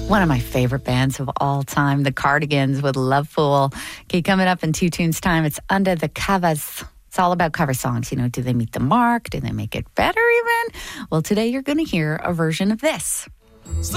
One of my favorite bands of all time, the Cardigans with Love Fool. Okay, coming up in 2 tunes time, it's Under the Covers. It's all about cover songs. You know, do they meet the mark? Do they make it better even? Well, today you're going to hear a version of this.